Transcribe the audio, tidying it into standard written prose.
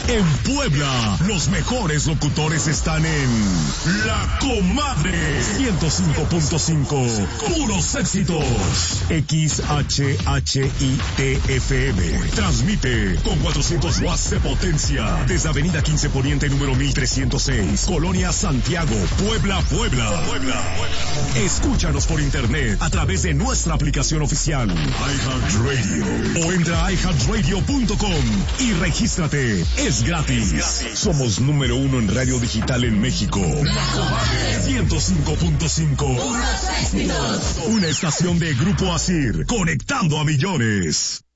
En Puebla, los mejores locutores están en La Comadre 105.5. Puros éxitos. XHHITFM. Transmite con 400 watts de potencia desde Avenida 15 Poniente número 1306, Colonia Santiago, Puebla. Escúchanos por internet a través de nuestra aplicación oficial iHeartRadio o entra a iHeartRadio.com y regístrate. Es gratis. Somos número 1 en radio digital en México. La Comadre 105.5. Una estación de Grupo Asir, conectando a millones.